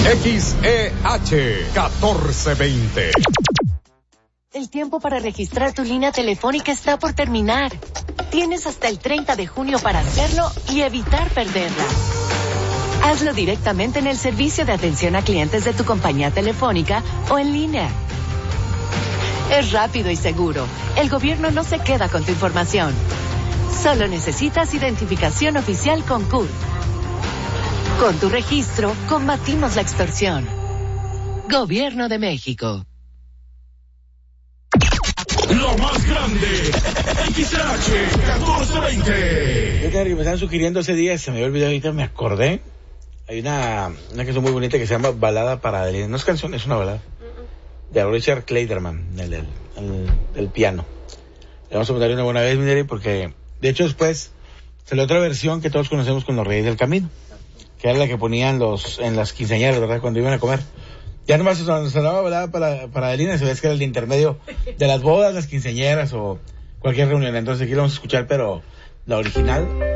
XEH 1420. El tiempo para registrar tu línea telefónica está por terminar. Tienes hasta el 30 de junio para hacerlo y evitar perderla. Hazlo directamente en el servicio de atención a clientes de tu compañía telefónica o en línea. Es rápido y seguro. El gobierno no se queda con tu información. Solo necesitas identificación oficial con CURP. Con tu registro, combatimos la extorsión. Gobierno de México. Lo más grande, XH 1420. Yo que me estaban sugiriendo ese día, se me había olvidado ahorita, me acordé. Hay una canción muy bonita que se llama Balada para Adelina. No es canción, es una balada. De Richard Clayderman, el piano. Le vamos a poner una buena vez, Mineri, porque de hecho después salió otra versión que todos conocemos con los Reyes del Camino, que era la que ponían en las quinceañeras, ¿verdad? Cuando iban a comer. Ya nomás sonaba Balada para Adelina, se ve que era el intermedio de las bodas, las quinceañeras o cualquier reunión. Entonces aquí lo vamos a escuchar, pero la original